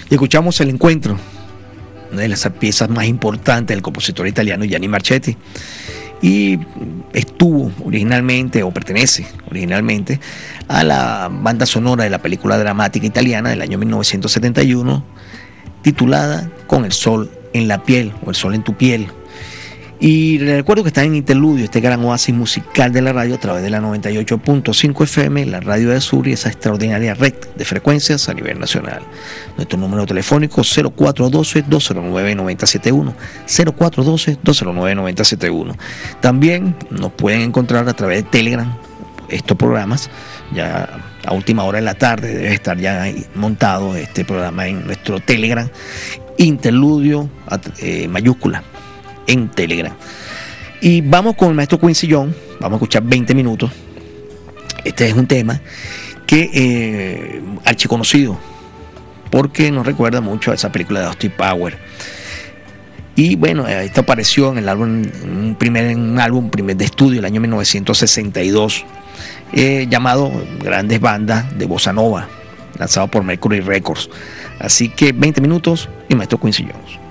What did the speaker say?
Y escuchamos El Encuentro, una de las piezas más importantes del compositor italiano Gianni Marchetti. Y estuvo originalmente, o pertenece originalmente, a la banda sonora de la película dramática italiana del año 1971, titulada Con el sol en la piel, o El sol en tu piel. Y recuerdo que está en Interludio, este gran oasis musical de la radio a través de la 98.5 FM, la radio de Sur y esa extraordinaria red de frecuencias a nivel nacional. Nuestro número telefónico 0412-209-9071, 0412-209-9071. También nos pueden encontrar a través de Telegram estos programas. Ya a última hora de la tarde debe estar ya montado este programa en nuestro Telegram, Interludio mayúscula en Telegram. Y vamos con el maestro Quincy Jones. Vamos a escuchar 20 minutos. Este es un tema que archiconocido, porque nos recuerda mucho a esa película de Austin Powers. Y bueno, esto apareció en el álbum, un álbum de estudio del año 1962, llamado Grandes Bandas de Bossa Nova, lanzado por Mercury Records. Así que 20 minutos y maestro Quincy Jones.